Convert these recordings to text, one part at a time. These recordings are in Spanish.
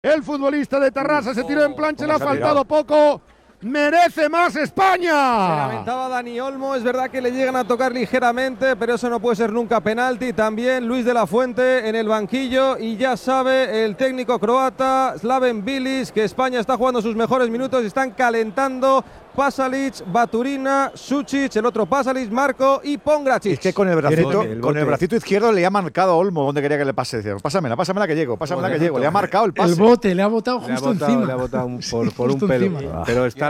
El futbolista de Tarrasa se tiró en plancha, le ha faltado poco. ¡Merece más España! Se lamentaba Dani Olmo, es verdad que le llegan a tocar ligeramente, pero eso no puede ser nunca penalti. También Luis de la Fuente en el banquillo y ya sabe el técnico croata Slaven Bilic que España está jugando sus mejores minutos y están calentando. Pasalic, Baturina, Sučić, el otro Pasalic, Marco y Pongracic. Es que con el bracito izquierdo le ha marcado a Olmo donde quería que le pase. Decía, pásamela que llego. Le ha marcado el pase. El bote, le ha botado justo encima. Le ha botado por un pelo. Encima. Pero está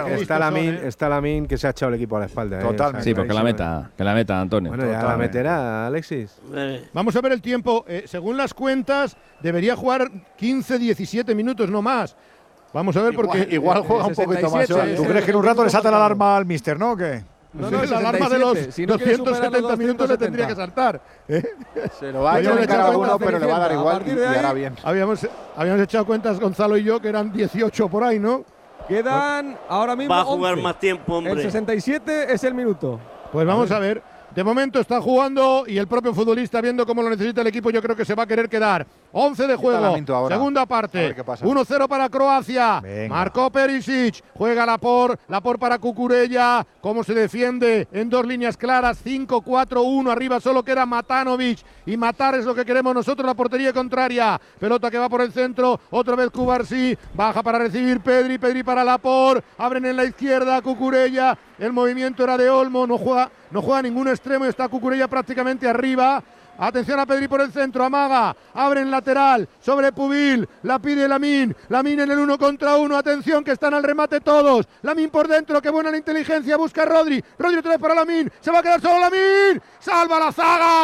Lamin que se ha echado el equipo a la espalda. Totalmente. Sí, porque que la meta, Antonio. Bueno, ya la meterá, Alexis. Vamos a ver el tiempo. Según las cuentas, debería jugar 15-17 minutos, no más. Vamos a ver porque… Igual juega un poquito más. ¿Tú crees que en un rato le salta la alarma al míster, no? ¿Qué? No, la alarma de los si no 270 minutos le tendría que saltar. Se lo va a echar a uno, pero le va a dar igual y hará bien. Habíamos echado cuentas, Gonzalo y yo, que eran 18 por ahí, ¿no? Quedan ahora mismo va a jugar 11. más tiempo, hombre. El 67 es el minuto. Pues vamos a ver. De momento está jugando y el propio futbolista, viendo cómo lo necesita el equipo, yo creo que se va a querer quedar. 11 de juego, segunda parte, 1-0 para Croacia. Venga. Marcó Perisic, juega Lapor para Cucurella. Cómo se defiende en dos líneas claras, 5-4-1, arriba solo queda Matanovic. Y matar es lo que queremos nosotros, la portería contraria. Pelota que va por el centro, otra vez Cubarsí, baja para recibir Pedri para Lapor. Abren en la izquierda, Cucurella. El movimiento era de Olmo, no juega ningún extremo y está Cucurella prácticamente arriba. Atención a Pedri por el centro, amaga, abre en lateral, sobre Pubil, la pide Lamin en el 1 contra 1, atención que están al remate todos, Lamin por dentro, qué buena la inteligencia, busca a Rodri otra vez para Lamin, se va a quedar solo Lamin, salva la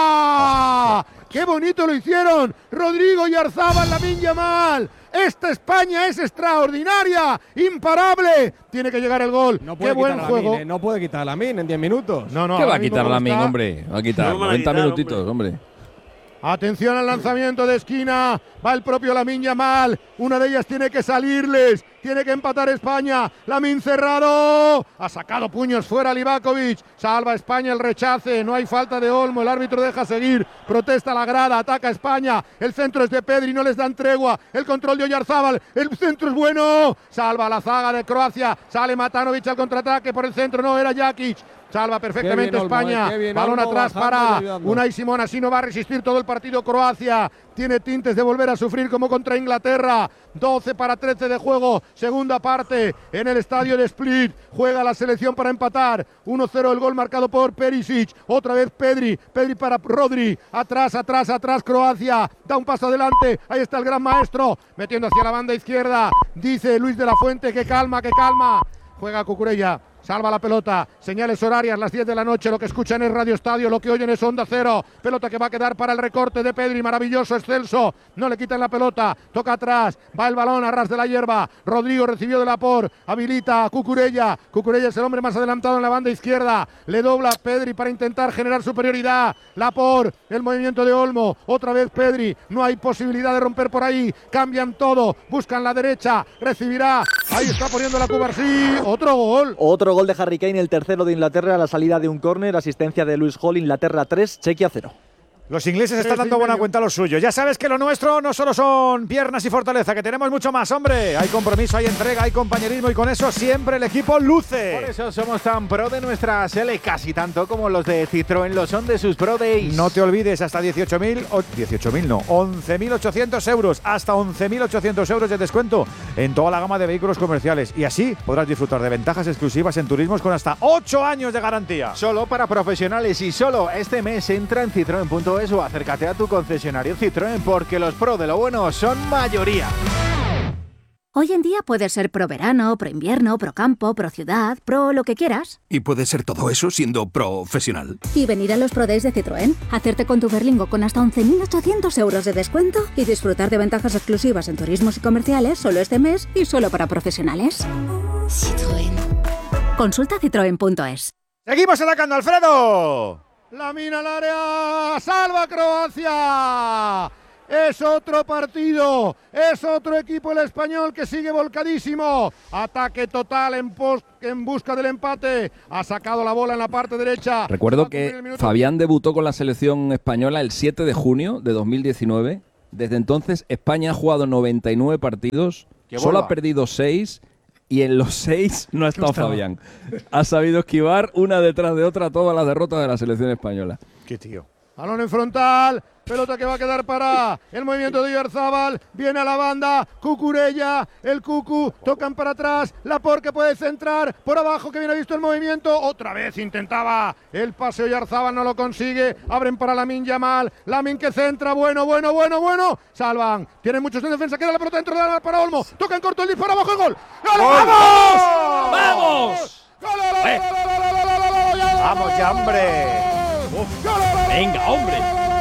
zaga, qué bonito lo hicieron, Rodrigo y Arzábal, Lamin Yamal. Esta España es extraordinaria, imparable. Tiene que llegar el gol. Qué buen juego. No puede quitar a Lamin en 10 minutos. ¿Qué va a quitar Lamin, hombre? Va a quitar 90 minutitos, hombre. Atención al lanzamiento de esquina. Va el propio Lamin Yamal. Una de ellas tiene que salirles. Tiene que empatar España. Lamin cerrado. Ha sacado puños fuera Livakovic. Salva España el rechace. No hay falta de Olmo. El árbitro deja seguir. Protesta la grada. Ataca España. El centro es de Pedri. No les dan tregua. El control de Oyarzábal. El centro es bueno. Salva la zaga de Croacia. Sale Matanovic al contraataque por el centro. No, era Jakic. Salva perfectamente España. Balón atrás para Unai Simón. Así no va a resistir todo el partido Croacia. Tiene tintes de volver a sufrir como contra Inglaterra. 12-13 de juego. Segunda parte en el estadio de Split. Juega la selección para empatar. 1-0 el gol marcado por Perisic. Otra vez Pedri para Rodri. Atrás Croacia. Da un paso adelante. Ahí está el gran maestro. Metiendo hacia la banda izquierda. Dice Luis de la Fuente que calma. Juega Cucurella. Salva la pelota, señales horarias, las 10 de la noche, lo que escuchan es Radio Estadio, lo que oyen es Onda Cero, pelota que va a quedar para el recorte de Pedri, maravilloso, excelso, no le quitan la pelota, toca atrás, va el balón a ras de la hierba, Rodrigo recibió de Lapor, habilita a Cucurella es el hombre más adelantado en la banda izquierda, le dobla Pedri para intentar generar superioridad, Lapor, el movimiento de Olmo, otra vez Pedri, no hay posibilidad de romper por ahí, cambian todo, buscan la derecha, recibirá, ahí está poniendo la Cubarsí, otro gol de Harry Kane, el tercero de Inglaterra a la salida de un córner, asistencia de Lewis Hall, Inglaterra 3, Chequia 0. Los ingleses están dando buena cuenta a lo suyo. Ya sabes que lo nuestro no solo son piernas y fortaleza, que tenemos mucho más, hombre. Hay compromiso, hay entrega, hay compañerismo y con eso siempre el equipo luce. Por eso somos tan pro de nuestra SL, casi tanto como los de Citroën lo son de sus Pro Days. No te olvides, hasta 11.800 euros, hasta 11.800 euros de descuento en toda la gama de vehículos comerciales. Y así podrás disfrutar de ventajas exclusivas en turismos con hasta 8 años de garantía. Solo para profesionales y solo este mes entra en Citroën.es o acércate a tu concesionario Citroën porque los pro de lo bueno son mayoría. Hoy en día puedes ser pro verano, pro invierno, pro campo, pro ciudad, pro lo que quieras. Y puedes ser todo eso siendo profesional. Y venir a los Pro Days de Citroën, hacerte con tu Berlingo con hasta 11.800 euros de descuento y disfrutar de ventajas exclusivas en turismos y comerciales solo este mes y solo para profesionales. Citroën. Consulta citroen.es. ¡Seguimos atacando, Alfredo! Lamin al área, salva Croacia. Es otro partido, es otro equipo el español que sigue volcadísimo. Ataque total en busca del empate. Ha sacado la bola en la parte derecha. Recuerdo que Fabián debutó con la selección española el 7 de junio de 2019 Desde entonces, España ha jugado 99 partidos, solo ha perdido 6 y en los 6 no ha estado Fabián. Ha sabido esquivar una detrás de otra todas las derrotas de la selección española. Qué tío. Balón en frontal, pelota que va a quedar para el movimiento de Oyarzábal, viene a la banda, Cucurella, el Cucu, tocan para atrás, Laporte que puede centrar, por abajo que viene visto el movimiento, otra vez intentaba el pase Oyarzábal, no lo consigue, abren para Lamine Yamal, Lamine que centra, bueno, salvan, tienen muchos en defensa, queda la pelota dentro de la para Olmo, toca en corto el disparo, abajo el gol, ¡vamos! ¡Vamos! ¡Vamos ya, hombre! ¡Venga, hombre!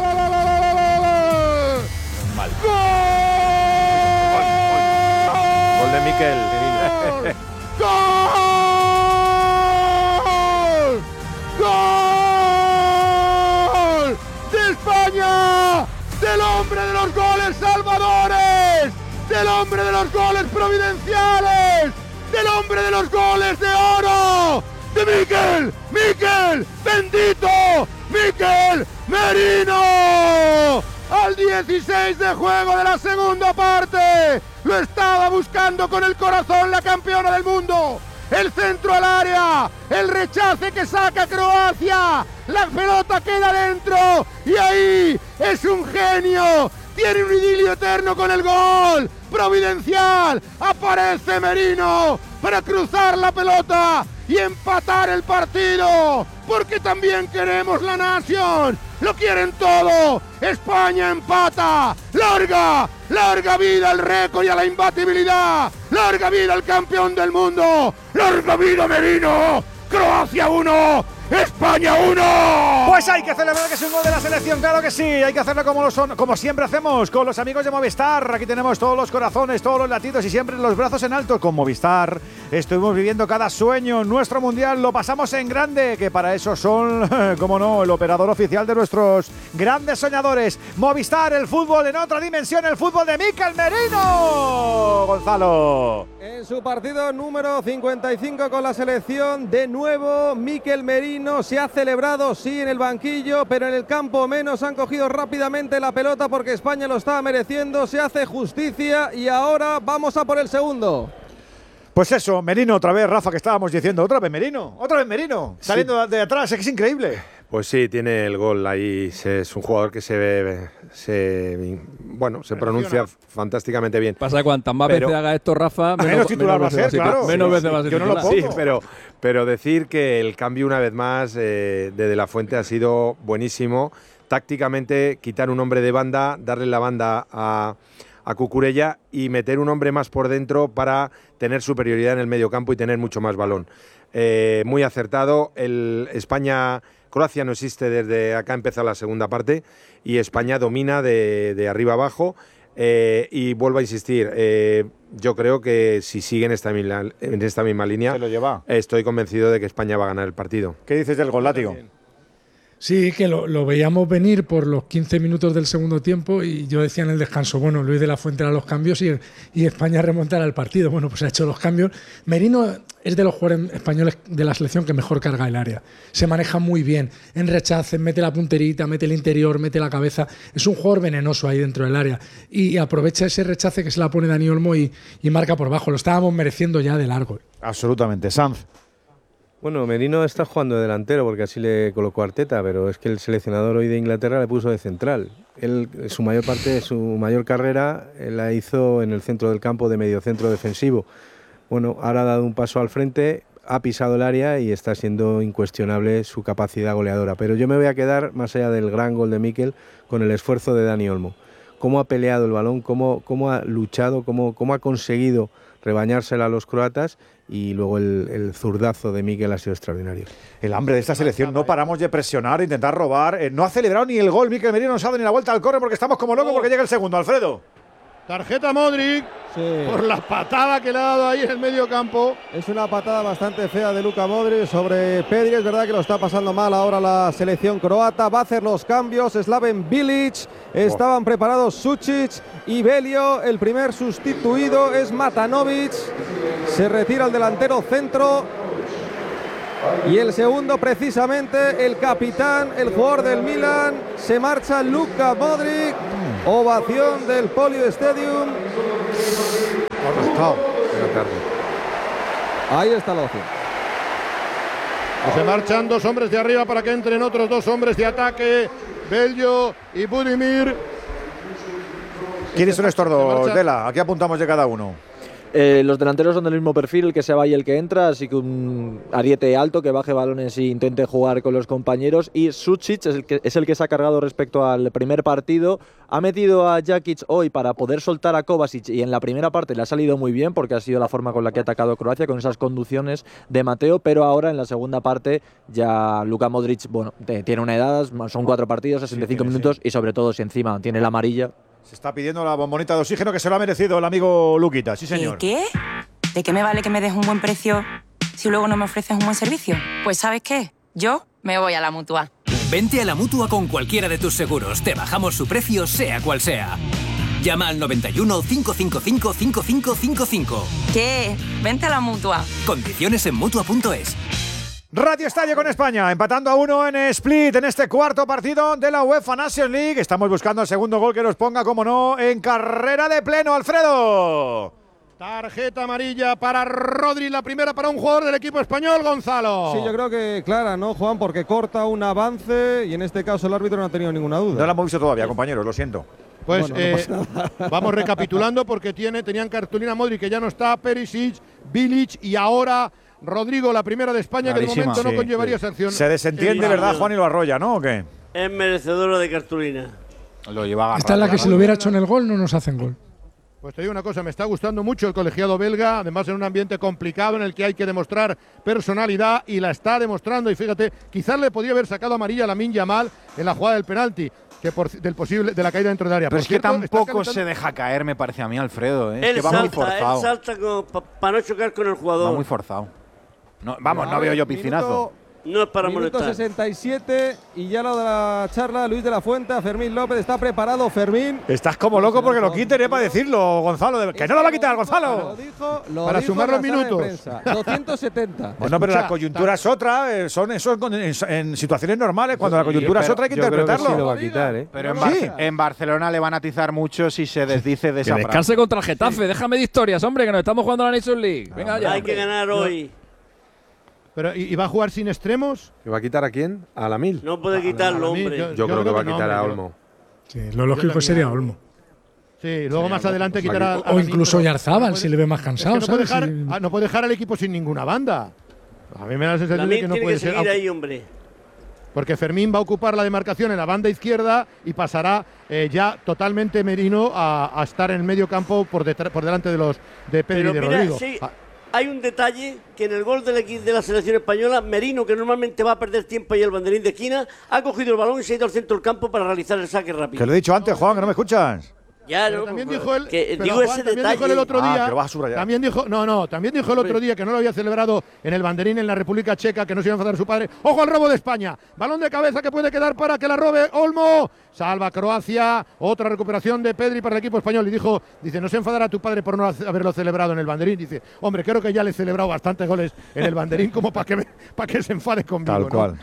Gol de Mikel. ¡Gol! ¡De España! ¡Del hombre de los goles salvadores! ¡Del hombre de los goles providenciales! ¡Del hombre de los goles de oro! ¡De Mikel! ¡Bendito! ¡Mikel Merino! Al 16 de juego de la segunda parte. Lo estaba buscando con el corazón la campeona del mundo. El centro al área. El rechace que saca Croacia. La pelota queda dentro. Y ahí es un genio. Tiene un idilio eterno con el gol. Providencial. Aparece Merino para cruzar la pelota y empatar el partido, porque también queremos la nación, lo quieren todo. España empata, larga vida al récord y a la imbatibilidad, larga vida al campeón del mundo, larga vida Merino. Croacia 1, España 1. Pues hay que celebrar que es un gol de la selección, claro que sí. Hay que hacerlo como siempre hacemos, con los amigos de Movistar. Aquí tenemos todos los corazones, todos los latidos y siempre los brazos en alto. Con Movistar estuvimos viviendo cada sueño. Nuestro mundial lo pasamos en grande, que para eso son, como no, el operador oficial de nuestros grandes soñadores. Movistar, el fútbol en otra dimensión, el fútbol de Mikel Merino. Gonzalo. En su partido número 55 con la selección, de nuevo Mikel Merino se ha celebrado, sí, en el banquillo, pero en el campo menos. Han cogido rápidamente la pelota porque España lo estaba mereciendo, se hace justicia y ahora vamos a por el segundo. Pues eso, Merino otra vez, Rafa, que estábamos diciendo, otra vez Merino, saliendo de atrás, es que es increíble. Pues sí, tiene el gol ahí, es un jugador que se pronuncia fantásticamente bien. Pasa que cuantas más veces haga esto, Rafa, menos titular va a ser, claro. Menos veces va a ser titular. Yo no lo pongo. Sí, pero decir que el cambio una vez más de la Fuente ha sido buenísimo. Tácticamente, quitar un hombre de banda, darle la banda a Cucurella y meter un hombre más por dentro para tener superioridad en el medio campo y tener mucho más balón. Muy acertado. Croacia no existe desde acá, empieza la segunda parte y España domina de arriba abajo. Y vuelvo a insistir, yo creo que si sigue en esta misma línea, se lo lleva. Estoy convencido de que España va a ganar el partido. ¿Qué dices del gol, Látigo? Sí, que lo veíamos venir por los 15 minutos del segundo tiempo y yo decía en el descanso, bueno, Luis de la Fuente hará los cambios y España remontará el partido. Bueno, pues ha hecho los cambios. Merino es de los jugadores españoles de la selección que mejor carga el área. Se maneja muy bien, en rechaces, mete la punterita, mete el interior, mete la cabeza. Es un jugador venenoso ahí dentro del área y aprovecha ese rechace que se la pone Dani Olmo y marca por bajo. Lo estábamos mereciendo ya de largo. Absolutamente. Sanz. Bueno, Merino está jugando de delantero porque así le colocó Arteta, pero es que el seleccionador hoy de Inglaterra le puso de central. Él, su mayor parte de su mayor carrera, la hizo en el centro del campo de mediocentro defensivo. Bueno, ahora ha dado un paso al frente, ha pisado el área y está siendo incuestionable su capacidad goleadora. Pero yo me voy a quedar, más allá del gran gol de Mikel, con el esfuerzo de Dani Olmo. Cómo ha peleado el balón, cómo ha luchado, cómo ha conseguido rebañársela a los croatas. Y luego el zurdazo de Mikel ha sido extraordinario. El hambre de esta selección, no paramos de presionar, intentar robar. No ha celebrado ni el gol Mikel Merino, no se ha dado ni la vuelta al córner porque estamos como locos porque llega el segundo. Alfredo. Tarjeta Modric por la patada que le ha dado ahí en el medio campo. Es una patada bastante fea de Luka Modric sobre Pedri. Es verdad que lo está pasando mal ahora la selección croata. Va a hacer los cambios Slaven Bilic. Estaban preparados Sučić y Belio. El primer sustituido es Matanovic. Se retira el delantero centro. Y el segundo, precisamente, el capitán, el jugador del Milan. Se marcha Luka Modric. Ovación del Polio Stadium. Ahí está la opción. Se marchan 2 hombres de arriba para que entren otros 2 hombres de ataque. Bello y Budimir. ¿Quién es un estordo, Dela? Aquí apuntamos de cada uno. Los delanteros son del mismo perfil, el que se va y el que entra, así que un ariete alto que baje balones e intente jugar con los compañeros. Y Sucic es el que se ha cargado respecto al primer partido. Ha metido a Jakic hoy para poder soltar a Kovacic y en la primera parte le ha salido muy bien porque ha sido la forma con la que ha atacado Croacia, con esas conducciones de Mateo, pero ahora en la segunda parte ya Luka Modric, bueno, tiene una edad, son 4 partidos, 65 minutos y sobre todo si encima tiene la amarilla. Se está pidiendo la bombonita de oxígeno que se lo ha merecido el amigo Luquita, sí señor. ¿Qué? ¿De qué me vale que me des un buen precio si luego no me ofreces un buen servicio? Pues ¿sabes qué? Yo me voy a la Mutua. Vente a la Mutua con cualquiera de tus seguros. Te bajamos su precio sea cual sea. Llama al 91 555 5555. ¿Qué? Vente a la Mutua. Condiciones en Mutua.es. Radio Estadio con España, empatando a 1 en Split en este cuarto partido de la UEFA Nations League. Estamos buscando el segundo gol que nos ponga, como no, en carrera de pleno, Alfredo. Tarjeta amarilla para Rodri, la primera para un jugador del equipo español, Gonzalo. Sí, yo creo que clara, ¿no, Juan? Porque corta un avance y en este caso el árbitro no ha tenido ninguna duda. No la hemos visto todavía, compañeros, lo siento. Pues bueno, no pasa nada. Vamos recapitulando porque tenían cartulina Modric, que ya no está, Perisic, Bilic y ahora Rodrigo, la primera de España, clarísima, que de momento no sí, conllevaría sanción. Se desentiende, ¿verdad, Juan, y lo arrolla, ¿no? ¿O qué? Es merecedora de cartulina. Lo lleva agarrado. Esta es la que si lo hubiera hecho en el gol no nos hacen gol. Pues te digo una cosa, me está gustando mucho el colegiado belga, además en un ambiente complicado en el que hay que demostrar personalidad y la está demostrando. Y fíjate, quizás le podría haber sacado amarilla a Lamine Yamal en la jugada del penalti, de la caída dentro del área. Pero por es cierto, que tampoco se deja caer, me parece a mí, Alfredo. Él que va muy forzado. Él salta para no chocar con el jugador. Va muy forzado. No, vamos, no veo yo piscinazo. No es para molestar. Minuto 67 y ya lo de la charla, Luis de la Fuente, Fermín López, está preparado Fermín. Estás como loco porque lo quiten, para decirlo, Gonzalo. ¡Que no lo va a quitar, Gonzalo! Para sumar los minutos. 270. Bueno, pero la coyuntura es otra, eso en situaciones normales. Cuando la coyuntura es otra hay que interpretarlo. Sí lo va a quitar, ¿eh? Pero en Barcelona le van a atizar mucho si se desdice de esa frase. Descanse contra el Getafe, déjame de historias, hombre, que nos estamos jugando a la Nations League. Venga ya. Hay que ganar hoy. Pero, ¿y va a jugar sin extremos? ¿Que va a quitar a quién? ¿A Lamil? No puede quitarlo, hombre. Yo creo que va a quitar a Olmo. Sí, lo lógico sería Olmo. Sí, luego más adelante quitará o incluso Yarzábal, si le ve más cansado. Es que no puede dejar al equipo sin ninguna banda. A mí me da la sensación de que no puede ser. Seguir ahí, hombre. Porque Fermín va a ocupar la demarcación en la banda izquierda y pasará ya totalmente Merino a estar en el medio campo por delante de Pedri y de Rodrigo. Sí, hay un detalle que en el gol de la selección española, Merino, que normalmente va a perder tiempo ahí el banderín de esquina, ha cogido el balón y se ha ido al centro del campo para realizar el saque rápido. Que lo he dicho antes, Juan, que no me escuchas. Ya, pero también dijo él, digo ese detalle. Dijo el otro día, que lo vas a subrayar. también dijo el otro día que no lo había celebrado en el banderín en la República Checa, que no se iba a enfadar su padre. ¡Ojo al robo de España! Balón de cabeza que puede quedar para que la robe Olmo. Salva Croacia, otra recuperación de Pedri para el equipo español. Y dice, no se enfadará tu padre por no haberlo celebrado en el banderín. Dice, hombre, creo que ya le he celebrado bastantes goles en el banderín como para que se enfade conmigo. Tal cual.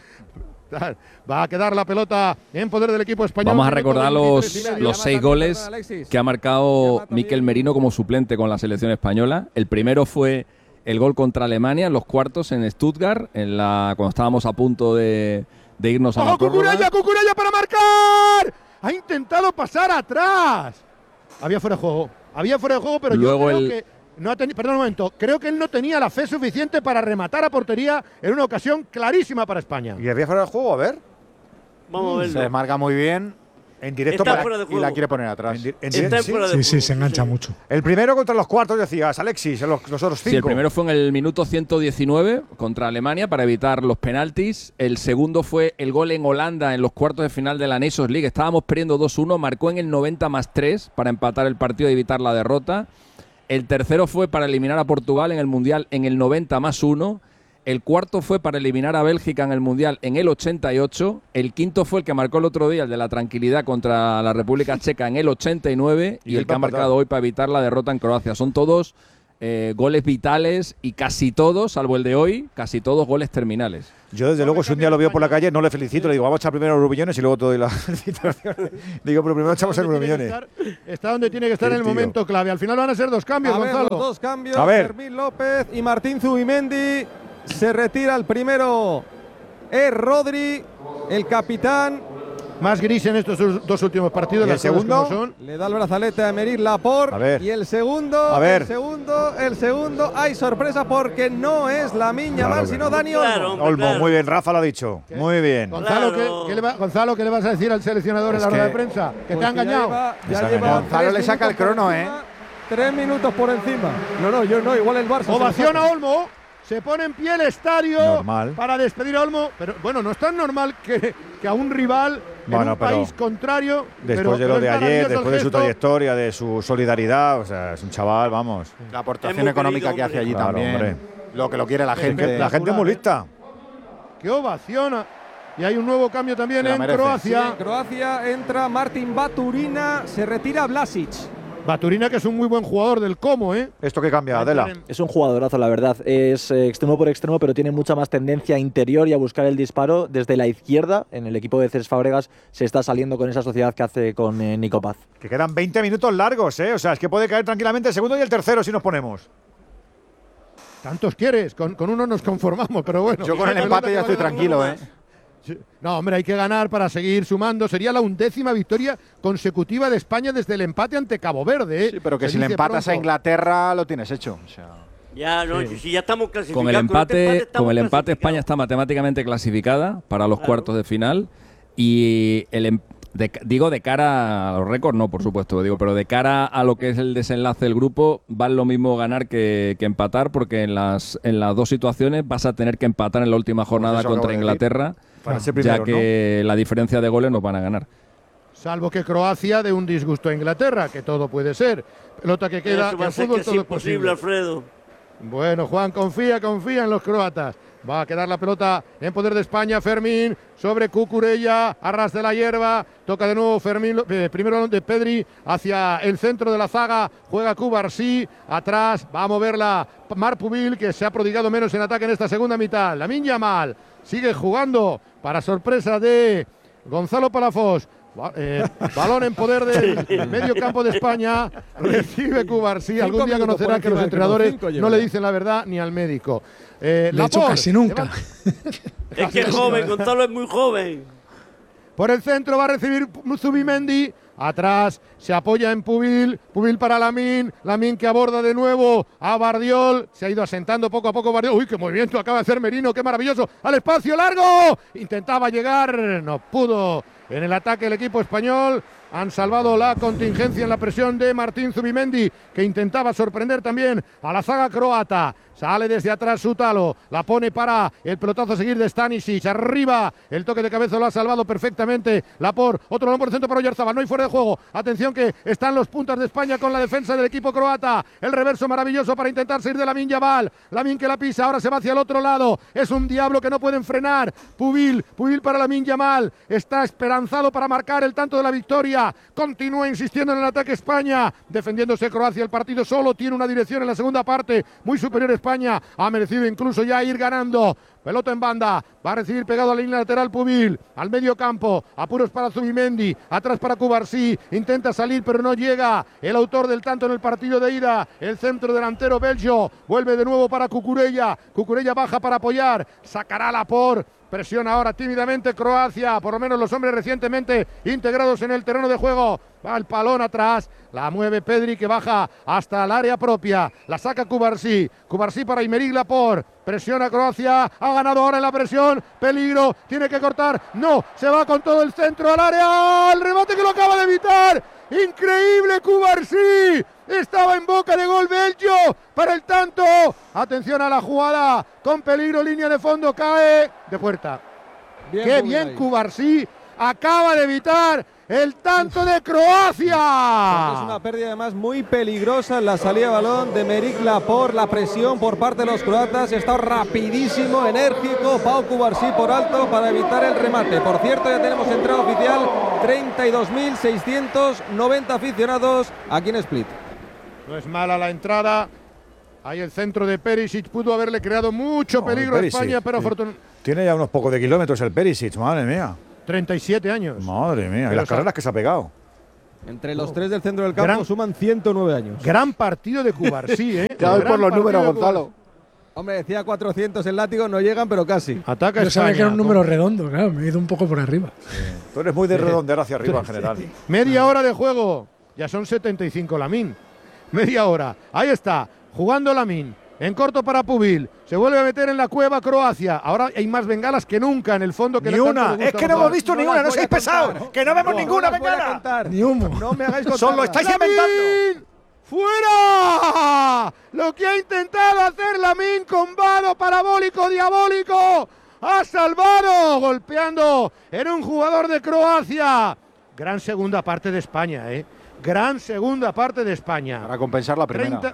Va a quedar la pelota en poder del equipo español. Vamos a recordar los 6 goles que ha marcado Mikel Merino como suplente con la selección española. El primero fue el gol contra Alemania en los cuartos en Stuttgart, cuando estábamos a punto de irnos a la prórroga. ¡Cucurella para marcar! Ha intentado pasar atrás. Había fuera de juego, pero luego yo creo que perdón un momento, creo que él no tenía la fe suficiente para rematar a portería en una ocasión clarísima para España. ¿Y había fuera de juego? A ver. Vamos a verlo. Se desmarca muy bien. En directo y la quiere poner atrás. Sí, se engancha mucho. El primero contra los cuartos, decías, Alexis, los otros 5. Sí, el primero fue en el minuto 119 contra Alemania para evitar los penaltis. El segundo fue el gol en Holanda en los cuartos de final de la Nations League. Estábamos perdiendo 2-1, marcó en el 90+3 para empatar el partido y evitar la derrota. El tercero fue para eliminar a Portugal en el Mundial en el 90+1. El cuarto fue para eliminar a Bélgica en el Mundial en el 88. El quinto fue el que marcó el otro día, el de la tranquilidad contra la República Checa en el 89. Y el que ha marcado hoy para evitar la derrota en Croacia. Son todos goles vitales y casi todos, salvo el de hoy, casi todos goles terminales. Yo, desde luego, si un día lo veo por la calle, no le felicito, le digo, vamos a echar primero los Rubillones y luego te doy la felicitación. Digo, pero primero echamos el Rubillones. Está donde tiene que estar en el momento clave. Al final van a ser 2 cambios, a ver, Gonzalo. Los 2 cambios, a ver. Fermín López y Martín Zubimendi. Se retira el primero, es Rodri, el capitán. Más gris en estos 2 últimos partidos. ¿Y el segundo? Le da el brazalete a Emerick Laporte. A ver. Y el segundo, el segundo, hay sorpresa porque no es Lamine Yamal, sino Dani Olmo. Olmo, muy bien, Rafa lo ha dicho. Muy bien. Gonzalo, Gonzalo, ¿qué le vas a decir al seleccionador en la rueda de prensa? Que te ha engañado. Ya lleva Gonzalo le saca el crono, 3 minutos por encima. No, yo no, igual el Barça. Ovación a Olmo. Se pone en pie el estadio normal. Para despedir a Olmo. Pero bueno, no es tan normal que a un rival en un país contrario. Después de lo de ayer, después de su trayectoria, de su solidaridad, o sea, es un chaval, vamos. La aportación económica que hace allí también. Hombre. Lo que lo quiere la gente. La gente es muy lista. ¡Qué ovación! Y hay un nuevo cambio también en Croacia. Sí, en Croacia entra Martin Baturina, se retira Vlasic. Baturina, que es un muy buen jugador del Como, ¿eh? ¿Esto qué cambia, Adela? Es un jugadorazo, la verdad. Es extremo por extremo, pero tiene mucha más tendencia interior y a buscar el disparo desde la izquierda. En el equipo de Cesc Fábregas se está saliendo con esa sociedad que hace con Nico Paz. Que quedan 20 minutos largos, ¿eh? O sea, es que puede caer tranquilamente el segundo y el tercero si nos ponemos. ¿Tantos quieres? Con uno nos conformamos, pero bueno. Yo con el empate ya estoy tranquilo, ¿eh? No, hombre, hay que ganar para seguir sumando. Sería la 11ª victoria consecutiva de España desde el empate ante Cabo Verde, ¿eh? Sí, pero que si le empatas a Inglaterra lo tienes hecho. O sea. Ya, no, si ya estamos clasificados. Con el empate España está matemáticamente clasificada para los cuartos de final. Y digo de cara a los récords, no, por supuesto, pero de cara a lo que es el desenlace del grupo, vale lo mismo ganar que empatar, porque en las 2 situaciones vas a tener que empatar en la última jornada contra Inglaterra, ya que la diferencia de goles nos van a ganar. Salvo que Croacia dé un disgusto a Inglaterra, que todo puede ser. Pelota que queda, en fútbol todo es posible, Alfredo. Bueno, Juan, confía en los croatas. Va a quedar la pelota en poder de España. Fermín sobre Cucurella, arras de la hierba, toca de nuevo Fermín, primero de Pedri hacia el centro de la zaga, juega Cubarsí, atrás va a moverla Marc Pubil, que se ha prodigado menos en ataque en esta segunda mitad. Lamine Yamal sigue jugando para sorpresa de Gonzalo Palafox. Balón en poder del medio campo de España, recibe Cubarsí. Algún día conocerá que los entrenadores no le dicen la verdad ni al médico. De hecho, casi nunca. Es que es joven, Gonzalo es muy joven. Por el centro va a recibir Zubimendi. Atrás se apoya en Pubil. Pubil para Lamine. Lamine que aborda de nuevo a Bardiol. Se ha ido asentando poco a poco Bardiol. ¡Uy, qué movimiento acaba de hacer Merino! ¡Qué maravilloso! ¡Al espacio largo! Intentaba llegar. No pudo. En el ataque el equipo español. Han salvado la contingencia en la presión de Martín Zubimendi, que intentaba sorprender también a la zaga croata. Sale desde atrás Sutalo, la pone para el pelotazo a seguir de Stanisic. Arriba, el toque de cabeza lo ha salvado perfectamente Laporte. Otro balón por el centro para Oyarzabal, no hay fuera de juego. Atención que están los puntas de España con la defensa del equipo croata. El reverso maravilloso para intentar salir de Lamine Yamal. Lamine que la pisa, ahora se va hacia el otro lado. Es un diablo que no pueden frenar. Pubil para Lamine Yamal. Está esperanzado para marcar el tanto de la victoria. Continúa insistiendo en el ataque España. Defendiéndose Croacia, el partido solo tiene una dirección en la segunda parte. Muy superior España. Ha merecido incluso ya ir ganando. Pelota en banda, va a recibir pegado a la línea lateral Pubil, al medio campo, apuros para Zubimendi, atrás para Cubarsí, intenta salir pero no llega, el autor del tanto en el partido de ida, el centro delantero belgo, vuelve de nuevo para Cucurella baja para apoyar, sacará Laporte. Presiona ahora tímidamente Croacia, por lo menos los hombres recientemente integrados en el terreno de juego. Va el palón atrás, la mueve Pedri que baja hasta el área propia. La saca Cubarsí para Aymeric Laporte. Presiona Croacia, ha ganado ahora en la presión. Peligro, tiene que cortar. No, se va con todo el centro al área. El remate que lo acaba de evitar. Increíble Cubarsí. Estaba en boca de gol belgo para el tanto. Atención a la jugada. Con peligro, línea de fondo, cae de puerta. Qué bien Cubarsí. Acaba de evitar el tanto de Croacia. Es una pérdida además muy peligrosa en la salida de balón de Aymeric Laporte. La presión por parte de los croatas. Está rapidísimo, enérgico. Pau Cubarsí por alto para evitar el remate. Por cierto, ya tenemos entrada oficial. 32.690 aficionados aquí en Split. No es mala la entrada. Ahí el centro de Perisic pudo haberle creado mucho peligro a España, pero afortunadamente. Tiene ya unos pocos de kilómetros el Perisic, madre mía. 37 años. Madre mía, y las carreras que se ha pegado. Entre los tres del centro del campo suman 109 años. Gran partido de Cubarsí, ¿eh? Ya voy por los números, Gonzalo. Hombre, decía 400 el látigo, no llegan, pero casi. Ataca Yo sabía que era un número redondo, claro, me he ido un poco por arriba. Tú eres muy de redondear hacia arriba en general. Media hora de juego. Ya son 75 Lamine. Media hora. Ahí está, jugando Lamine. En corto para Pubil. Se vuelve a meter en la cueva Croacia. Ahora hay más bengalas que nunca en el fondo. Que ni una. Es que no hemos visto ninguna. No seáis pesados. Que no vemos ninguna bengala. Ni humo. No me hagáis contar. Solo lo estáis inventando. ¡Fuera! Lo que ha intentado hacer Lamine con vado parabólico diabólico. Ha salvado. Golpeando en un jugador de Croacia. Gran segunda parte de España, ¿eh? Gran segunda parte de España. Para compensar la primera.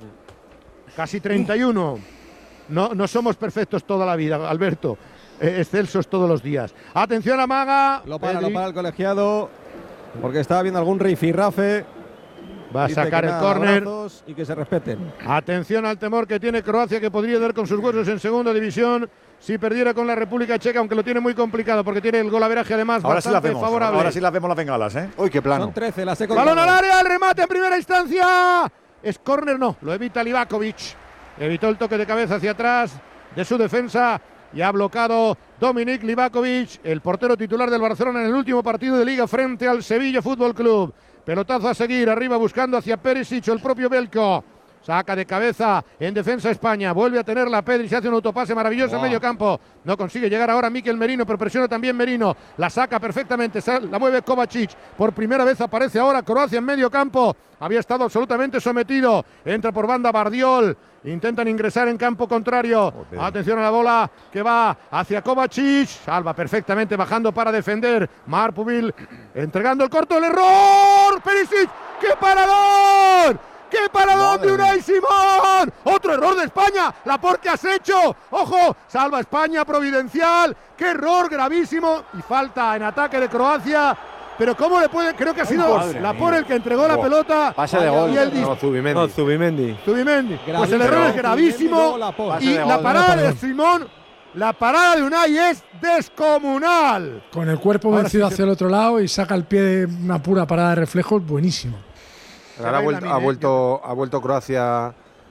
Casi 31. No somos perfectos toda la vida, Alberto. Excelsos todos los días. Atención a Maga. Lo para el colegiado. Porque estaba viendo algún rifirrafe. Va a sacar el córner. Y que se respeten. Atención al temor que tiene Croacia, que podría dar con sus huesos en segunda división si perdiera con la República Checa, aunque lo tiene muy complicado porque tiene el golaveraje además ahora bastante favorable. Ahora sí las vemos las bengalas, ¿eh? Uy, qué plano. Son 13, la secunda. Balón al área, el remate en primera instancia. Es córner, no, lo evita Livakovic. Evitó el toque de cabeza hacia atrás de su defensa y ha bloqueado Dominik Livakovic, el portero titular del Barcelona en el último partido de Liga frente al Sevilla Fútbol Club. Pelotazo a seguir, arriba buscando hacia Perisic o el propio Belko. Saca de cabeza en defensa España. Vuelve a tener la Pedri, se hace un autopase maravilloso en medio campo. No consigue llegar ahora Mikel Merino, pero presiona también Merino. La saca perfectamente, la mueve Kovacic. Por primera vez aparece ahora Croacia en medio campo. Había estado absolutamente sometido. Entra por banda Bardiol. Intentan ingresar en campo contrario. Atención a la bola que va hacia Kovacic. Salva perfectamente bajando para defender. Marpubil entregando el corto. ¡El error! ¡Perisic! ¡Qué parador! ¡Qué paradón de Unai Simón! ¡Otro error de España! ¡Laporte, ¿qué has hecho! ¡Ojo! Salva España, providencial. ¡Qué error gravísimo! Y falta en ataque de Croacia. Pero ¿cómo le puede? Creo que ha sido Laporte el que entregó la pelota. Pase de gol. Y él Zubimendi. Pues el error es gravísimo. Y la parada de Simón, la parada de Unai es descomunal. Con el cuerpo vencido hacia el otro lado y saca el pie de una pura parada de reflejos, buenísimo. Ahora ha vuelto Croacia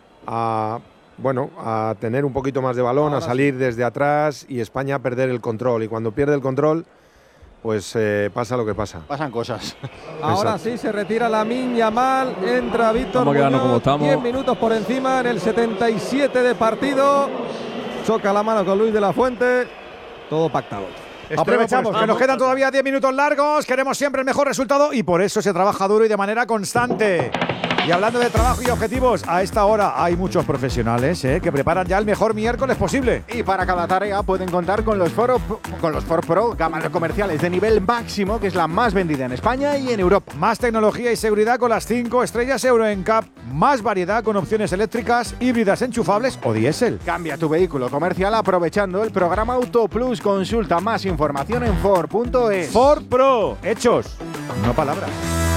a tener un poquito más de balón, a salir desde atrás y España a perder el control. Y cuando pierde el control, pues pasa lo que pasa. Pasan cosas. Ahora sí se retira Lamine Yamal, entra Víctor Muñoz, 10 minutos por encima en el 77 de partido. Choca la mano con Luis de la Fuente. Todo pactado. Aprovechamos que nos quedan todavía 10 minutos largos, queremos siempre el mejor resultado y por eso se trabaja duro y de manera constante. Y hablando de trabajo y objetivos, a esta hora hay muchos profesionales que preparan ya el mejor miércoles posible. Y para cada tarea pueden contar con los Ford Pro, gama de comerciales de nivel máximo, que es la más vendida en España y en Europa. Más tecnología y seguridad con las 5 estrellas Euro NCAP, más variedad con opciones eléctricas, híbridas enchufables o diésel. Cambia tu vehículo comercial aprovechando el programa Auto Plus. Consulta más información en Ford.es. Ford Pro, hechos, no palabras.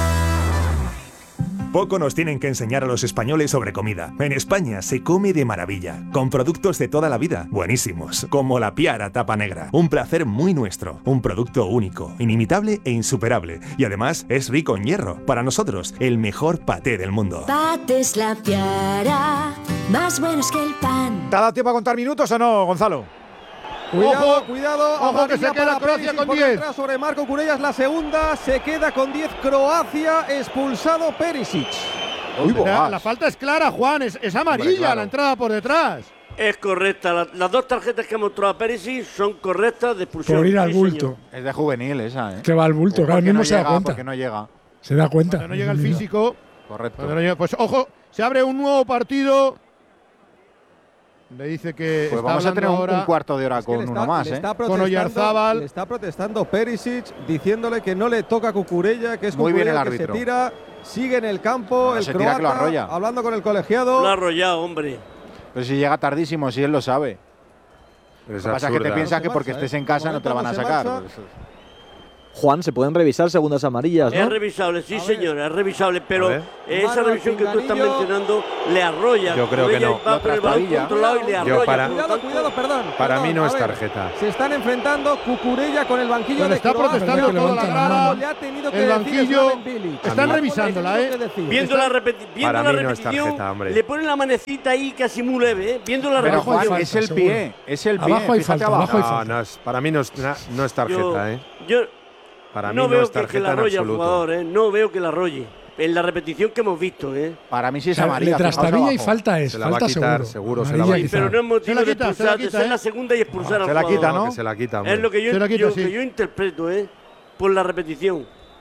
Poco nos tienen que enseñar a los españoles sobre comida. En España se come de maravilla, con productos de toda la vida, buenísimos, como la Piara Tapa Negra. Un placer muy nuestro, un producto único, inimitable e insuperable. Y además es rico en hierro. Para nosotros, el mejor paté del mundo. Patés La Piara, más buenos que el pan. ¿Te ha dado tiempo a contar minutos o no, Gonzalo? Cuidado, ojo que se queda Croacia con 10. Sobre Marco Curellas, la segunda, se queda con 10 Croacia, expulsado Perisic. La falta es clara, Juan, es amarilla, claro. La entrada por detrás. Es correcta, las dos tarjetas que ha mostrado Perisic son correctas de expulsión. Por ir al bulto. Señor. Es de juvenil esa, Que va al bulto, claro, mismo se da cuenta. Porque no llega. Se da cuenta. Cuando no llega el físico. Correcto. Pues ojo, se abre un nuevo partido. Le dice que pues vamos a tener un cuarto de hora con uno más, con Oyarzábal. Le está protestando Perisic, diciéndole que no le toca a Cucurella, que es muy bien el árbitro. Que se tira, sigue en el campo, no, el se croata, tira que lo arrolla. Hablando con el colegiado. Lo ha arrollado, hombre. Pero si llega tardísimo, si él lo sabe. Lo que pasa es que te piensas que porque estés en casa no te la van a sacar. Juan, se pueden revisar segundas amarillas, ¿no? Es revisable, sí señor, es revisable, pero esa revisión que tú estás mencionando le arrolla. Yo creo que no. Va por el balón controlado y le arrolla. Cuidado, perdón. Para mí no es A ver, tarjeta. Se están enfrentando Cucurella con el banquillo Pero de está Croacia. protestando toda la grada. Le ha tenido que El decir banquillo. Slaven Bilic. Están revisándola, Viendo la repetición, Para mí no es tarjeta, hombre. le ponen la manecita ahí casi muy leve, ¿eh? Viendo la Pero repetición. Juan, es el pie, es el pie. Abajo hay fíjate falta, abajo hay falta. No, para mí no es tarjeta, ¿eh? Yo Para mí no no veo es que tarjeta la en arrolle al absoluto. jugador, ¿eh? No veo que la arrolle. En la repetición que hemos visto, ¿eh? Para mí sí es Claro, amarilla. le trastabilla fijaos y abajo. falta es. Se la va a Falta quitar, seguro. seguro se la va a Amarilla quitar. Pero no es motivo la de quita, se la expulsar, de quita, ser la segunda y expulsar al Se la jugador. quita, ¿no? Que se la quita, hombre. Es lo que yo, Se la quita, sí. que yo interpreto, ¿eh? Por la repetición.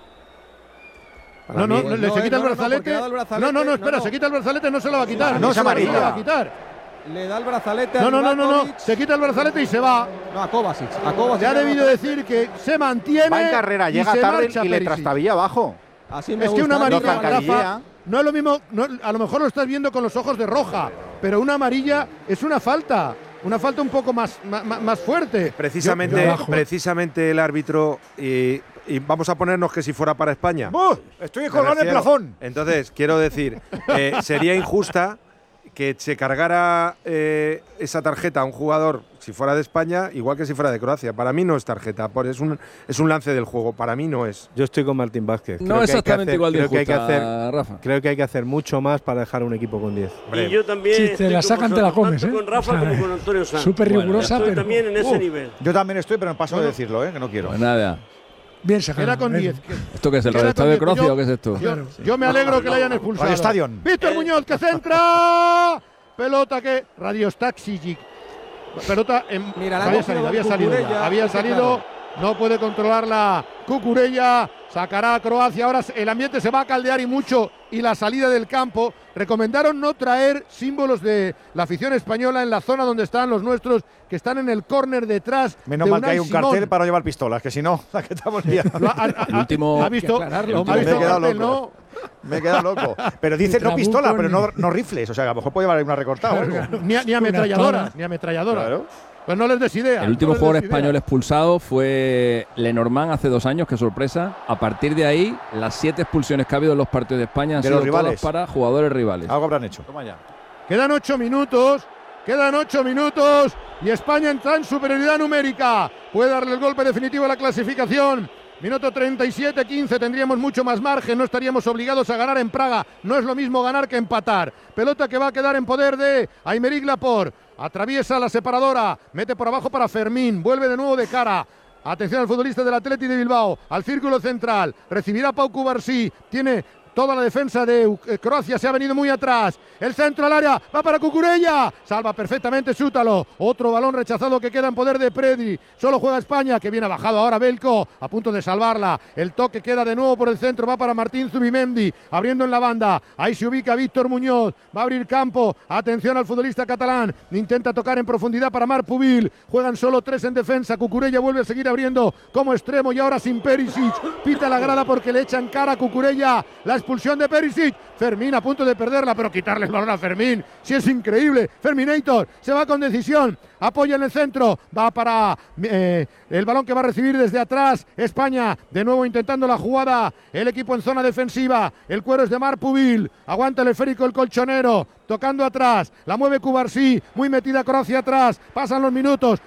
No, Pues se quita el porque brazalete. le ha dado el brazalete. No, espera, no. se quita el brazalete, no se la va a quitar. No, es se la amarilla. va a quitar. Le da el brazalete No, a no, Livakovic. se quita el brazalete y se va. No, a Kovacic. A Kovacic. Ya ha debido decir que se mantiene. Va en carrera, y llega se tarde marcha y le Perisic. trastabilla abajo. Así me Es que gusta. una amarilla, Lo zancadillea. Rafa, no es lo mismo, a lo mejor lo estás viendo con los ojos de roja, pero una amarilla es una falta un poco más fuerte. Precisamente el árbitro, y vamos a ponernos que si fuera para España. Estoy colgado en el plafón. Entonces, quiero decir, sería injusta que se cargara esa tarjeta a un jugador si fuera de España, igual que si fuera de Croacia. Para mí no es tarjeta, es un lance del juego. Para mí no es. Yo estoy con Martín Vázquez. No exactamente igual de injusta, Rafa. Creo que hay que hacer mucho más para dejar un equipo con 10. Y yo también. Si te estoy la con sacan, te la vosotros, comes, tanto ¿eh? con Rafa O sea, como con Antonio Sanz. súper rigurosa, estoy pero. también en ese nivel. Yo también estoy, pero paso de decirlo, que no quiero. Pues nada. Bien sacado. Era con 10. ¿Esto qué es? ¿El Queda Radio Estadio de con 10. Croacia o qué es esto? Yo me alegro que le hayan expulsado. Radio Estadio. Víctor Muñoz que centra. Pelota que Radio Staxic. Pelota en. Mira, la había salido. No puede controlarla Cucurella. Sacará a Croacia. Ahora el ambiente se va a caldear y mucho. Y la salida del campo. Recomendaron no traer símbolos de la afición española en la zona donde están los nuestros, que están en el córner detrás. Menos de mal que Unai hay un Simón. cartel para no llevar pistolas, que si no, la que estamos liando. El último. ¿Ha visto? Me he el quedado cartel, loco. ¿no? Me he quedado loco. Pero dice no pistola, pero no rifles. O sea, a lo mejor puede llevar una recortada o algo. Ni ametralladoras. Claro. Pues no les des idea. El último no les jugador des idea. español expulsado fue Lenormand hace 2 años, qué sorpresa. A partir de ahí, las 7 expulsiones que ha habido en los partidos de España han De sido los rivales. todas para jugadores rivales. Algo habrán hecho. Toma ya. Quedan 8 minutos. Y España entra en superioridad numérica. Puede darle el golpe definitivo a la clasificación. Minuto 37-15, tendríamos mucho más margen, no estaríamos obligados a ganar en Praga. No es lo mismo ganar que empatar. Pelota que va a quedar en poder de Aymeric Laporte. Atraviesa la separadora, mete por abajo para Fermín, vuelve de nuevo de cara. Atención al futbolista del Athletic de Bilbao, al círculo central. Recibirá Pau Cubarsí, tiene toda la defensa de Croacia, se ha venido muy atrás. El centro al área, va para Cucurella. Salva perfectamente Sútalo. Otro balón rechazado que queda en poder de Predri. Solo juega España, que viene bajado ahora Belko, a punto de salvarla. El toque queda de nuevo por el centro, va para Martín Zubimendi, abriendo en la banda. Ahí se ubica Víctor Muñoz, va a abrir campo. Atención al futbolista catalán, intenta tocar en profundidad para Marc Pubil. Juegan solo 3 en defensa. Cucurella vuelve a seguir abriendo como extremo y ahora sin Perisic. Pita la grada porque le echan cara a Cucurella. La expulsión de Perisic. Fermín a punto de perderla, pero quitarle el balón a Fermín. Si es increíble. Ferminator se va con decisión. Apoya en el centro. Va para el balón que va a recibir desde atrás España. De nuevo intentando la jugada. El equipo en zona defensiva. El cuero es de Marc Pubil. Aguanta el esférico el colchonero. Tocando atrás. La mueve Cubarsí. Muy metida Croacia atrás. Pasan los minutos.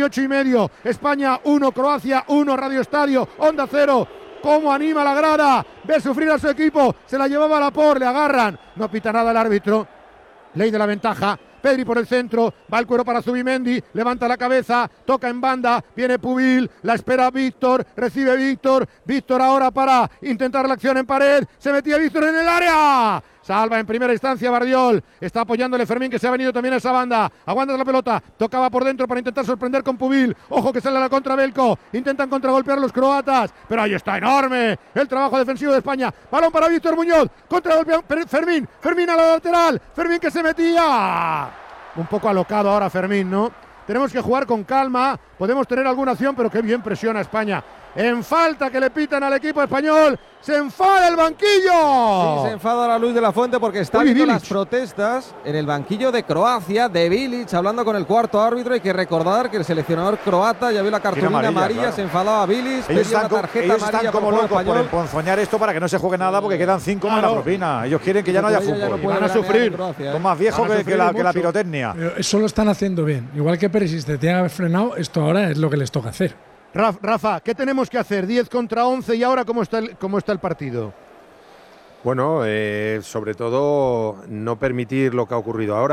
38,5. España 1, Croacia 1. Radio Estadio. Onda 0. Cómo anima la grada, ve sufrir a su equipo, se la llevaba Laporte, le agarran, no pita nada el árbitro, ley de la ventaja. Pedri por el centro, va el cuero para Zubimendi, levanta la cabeza, toca en banda, viene Pubil, la espera Víctor, recibe Víctor ahora para intentar la acción en pared, se metía Víctor en el área. Salva en primera instancia Bardiol. Está apoyándole Fermín, que se ha venido también a esa banda. Aguanta la pelota. Tocaba por dentro para intentar sorprender con Pubil. Ojo que sale a la contra Belko. Intentan contragolpear los croatas. Pero ahí está enorme el trabajo defensivo de España. Balón para Víctor Muñoz. Contragolpea Fermín. Fermín a la lateral. Fermín que se metía. Un poco alocado ahora Fermín, ¿no? Tenemos que jugar con calma. Podemos tener alguna acción, pero qué bien presiona España. En falta que le pitan al equipo español. ¡Se enfada el banquillo! Sí, se enfada la Luis de la Fuente porque está viendo las protestas en el banquillo de Croacia, de Bilic, hablando con el cuarto árbitro. Hay que recordar que el seleccionador croata ya vio la cartulina amarilla, claro. Se enfadaba Bilic, ellos pedía una tarjeta amarilla están como locos por emponzoñar esto para que no se juegue nada porque quedan 5 más la propina. Ellos quieren que ya no haya fútbol. Van a sufrir. Son más viejos que la pirotecnia. Pero eso lo están haciendo bien. Igual que Perisic te tiene que haber frenado, esto ahora es lo que les toca hacer. Rafa, ¿qué tenemos que hacer? 10 contra 11 y ahora ¿cómo está el partido? Bueno, sobre todo no permitir lo que ha ocurrido ahora.